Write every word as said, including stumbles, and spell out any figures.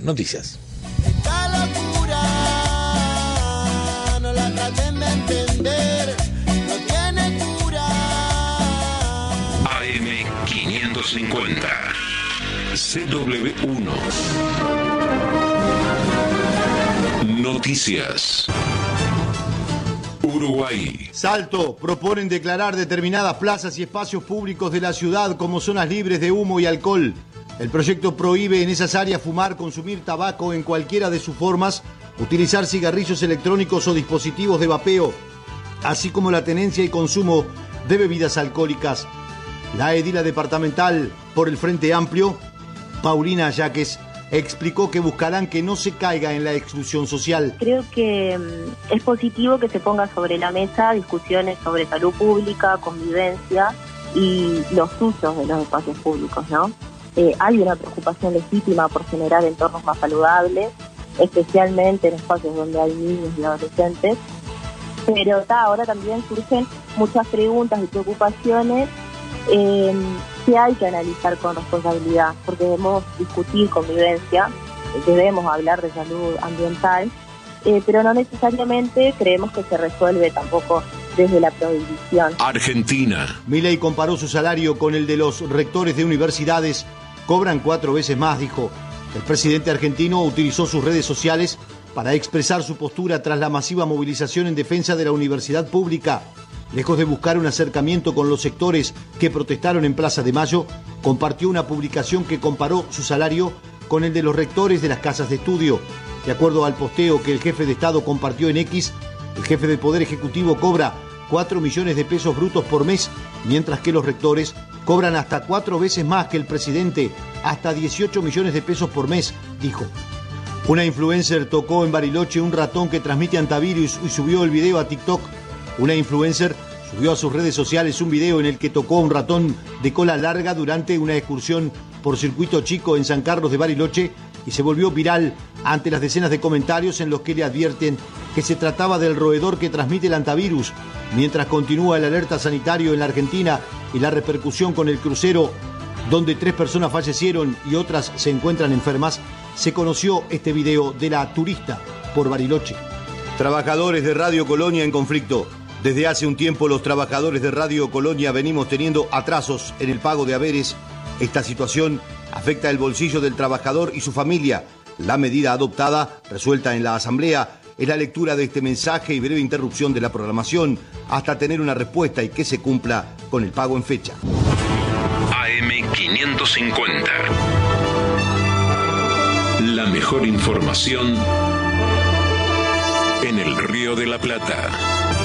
Noticias. Esta locura no la traten de entender, no tiene cura. A M quinientos cincuenta, C W uno. Noticias. Uruguay. Salto. Proponen declarar determinadas plazas y espacios públicos de la ciudad como zonas libres de humo y alcohol. El proyecto prohíbe en esas áreas fumar, consumir tabaco en cualquiera de sus formas, utilizar cigarrillos electrónicos o dispositivos de vapeo, así como la tenencia y consumo de bebidas alcohólicas. La edila departamental por el Frente Amplio, Paulina Yaques, explicó que buscarán que no se caiga en la exclusión social. Creo que mm, es positivo que se ponga sobre la mesa discusiones sobre salud pública, convivencia y los usos de los espacios públicos, ¿no? Eh, hay una preocupación legítima por generar entornos más saludables, especialmente en espacios donde hay niños y adolescentes, pero ta, ahora también surgen muchas preguntas y preocupaciones eh, que hay que analizar con responsabilidad, porque debemos discutir convivencia, debemos hablar de salud ambiental, eh, pero no necesariamente creemos que se resuelve tampoco desde la prohibición. Argentina. Milei comparó su salario con el de los rectores de universidades. Cobran cuatro veces más, dijo. El presidente argentino utilizó sus redes sociales para expresar su postura tras la masiva movilización en defensa de la universidad pública. Lejos de buscar un acercamiento con los sectores que protestaron en Plaza de Mayo, compartió una publicación que comparó su salario con el de los rectores de las casas de estudio. De acuerdo al posteo que el jefe de Estado compartió en X, el jefe del Poder Ejecutivo cobra cuatro millones de pesos brutos por mes, mientras que los rectores cobran hasta cuatro veces más que el presidente, hasta dieciocho millones de pesos por mes, dijo. Una influencer tocó en Bariloche un ratón que transmite antivirus y subió el video a TikTok. Una influencer subió a sus redes sociales un video en el que tocó a un ratón de cola larga durante una excursión por Circuito Chico en San Carlos de Bariloche y se volvió viral ante las decenas de comentarios en los que le advierten que se trataba del roedor que transmite el antivirus. Mientras continúa el alerta sanitario en la Argentina y la repercusión con el crucero, donde tres personas fallecieron y otras se encuentran enfermas, se conoció este video de la turista por Bariloche. Trabajadores de Radio Colonia en conflicto. Desde hace un tiempo los trabajadores de Radio Colonia venimos teniendo atrasos en el pago de haberes. Esta situación afecta el bolsillo del trabajador y su familia. La medida adoptada, resuelta en la Asamblea, es la lectura de este mensaje y breve interrupción de la programación hasta tener una respuesta y que se cumpla con el pago en fecha. A M quinientos cincuenta. La mejor información en el Río de la Plata.